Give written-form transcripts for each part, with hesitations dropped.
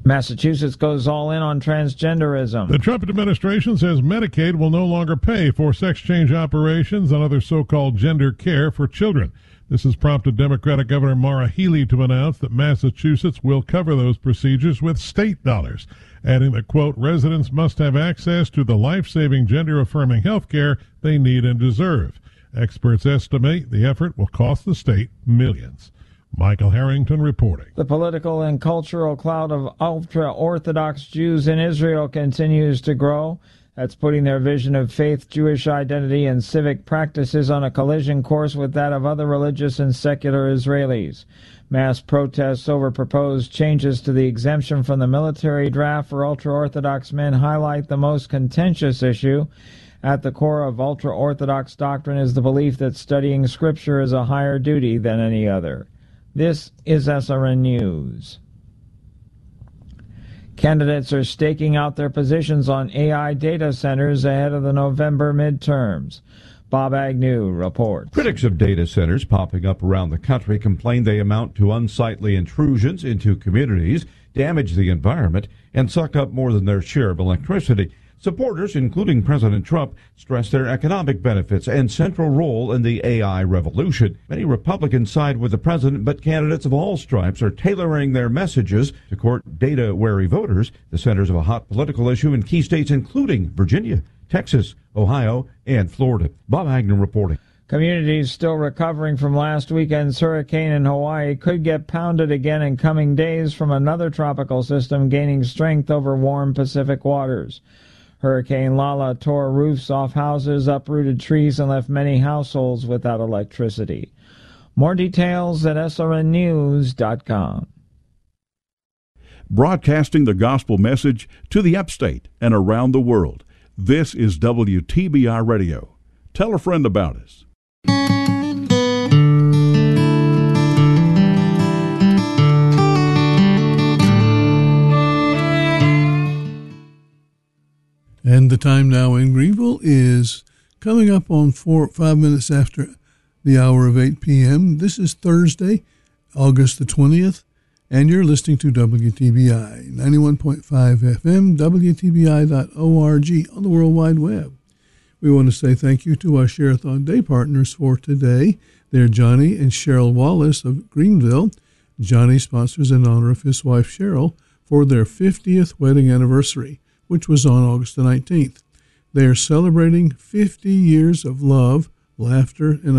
Massachusetts goes all in on transgenderism. The Trump administration says Medicaid will no longer pay for sex change operations and other so-called gender care for children. This has prompted Democratic Governor Maura Healey to announce that Massachusetts will cover those procedures with state dollars, adding that, quote, residents must have access to the life-saving, gender-affirming health care they need and deserve. Experts estimate the effort will cost the state millions. Michael Harrington reporting. The political and cultural cloud of ultra-Orthodox Jews in Israel continues to grow. That's putting their vision of faith, Jewish identity, and civic practices on a collision course with that of other religious and secular Israelis. Mass protests over proposed changes to the exemption from the military draft for ultra-Orthodox men highlight the most contentious issue. At the core of ultra-Orthodox doctrine is the belief that studying Scripture is a higher duty than any other. This is SRN News. Candidates are staking out their positions on AI data centers ahead of the November midterms. Bob Agnew reports. Critics of data centers popping up around the country complain they amount to unsightly intrusions into communities, damage the environment, and suck up more than their share of electricity. Supporters, including President Trump, stress their economic benefits and central role in the AI revolution. Many Republicans side with the president, but candidates of all stripes are tailoring their messages to court data-wary voters, the centers of a hot political issue in key states including Virginia, Texas, Ohio, and Florida. Bob Agnew reporting. Communities still recovering from last weekend's hurricane in Hawaii could get pounded again in coming days from another tropical system gaining strength over warm Pacific waters. Hurricane Lala tore roofs off houses, uprooted trees, and left many households without electricity. More details at srnnews.com. Broadcasting the gospel message to the upstate and around the world. This is WTBR Radio. Tell a friend about us. And the time now in Greenville is coming up on 5 minutes after the hour of 8 p.m. This is Thursday, August the 20th, and you're listening to WTBI, 91.5 FM, WTBI.org on the World Wide Web. We want to say thank you to our Share-a-thon Day partners for today. They're Johnny and Cheryl Wallace of Greenville. Johnny sponsors in honor of his wife Cheryl for their 50th wedding anniversary, which was on August the 19th. They are celebrating 50 years of love, laughter, and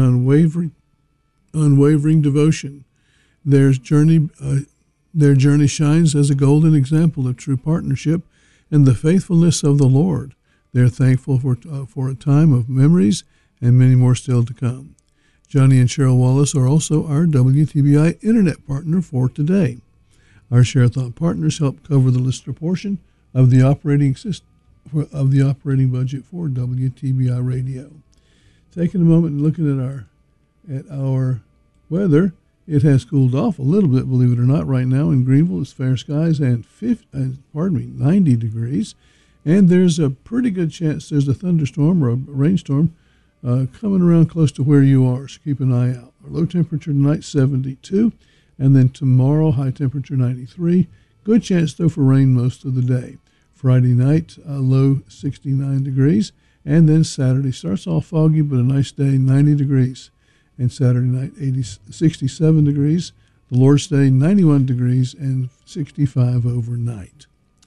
unwavering devotion. Their journey shines as a golden example of true partnership and the faithfulness of the Lord. They're thankful for a time of memories and many more still to come. Johnny and Cheryl Wallace are also our WTBI Internet partner for today. Our Share-a-thon partners help cover the listener portion of the operating budget for WTBI Radio. Taking a moment and looking at our weather, it has cooled off a little bit, believe it or not. Right now in Greenville, it's fair skies and 90 degrees, and there's a pretty good chance there's a thunderstorm or a rainstorm coming around close to where you are. So keep an eye out. Our low temperature tonight 72, and then tomorrow high temperature 93. Good chance though for rain most of the day. Friday night, low 69 degrees, and then Saturday starts off foggy, but a nice day, 90 degrees. And Saturday night, 67 degrees. The Lord's Day, 91 degrees, and 65 overnight.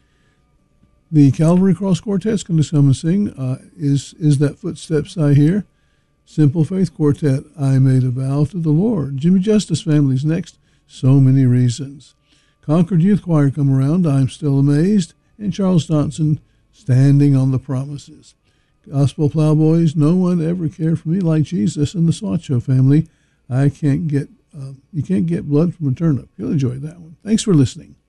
The Calvary Cross Quartet's going to come and sing Is That Footsteps I Hear? Simple Faith Quartet, I Made a Vow to the Lord. Jimmy Justice Family's next, So Many Reasons. Concord Youth Choir come around, I'm Still Amazed. And Charles Johnson, Standing on the Promises. Gospel Plowboys, No One Ever Cared for Me Like Jesus, and the Swacho Family, You Can't Get Blood from a Turnip. You'll enjoy that one. Thanks for listening.